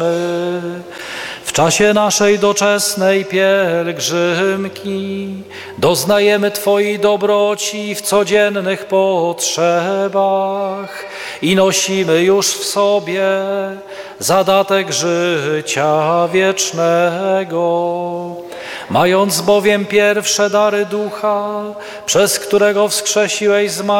W czasie naszej doczesnej pielgrzymki doznajemy Twojej dobroci w codziennych potrzebach i nosimy już w sobie zadatek życia wiecznego. Mając bowiem pierwsze dary Ducha, przez którego wskrzesiłeś zmarłych,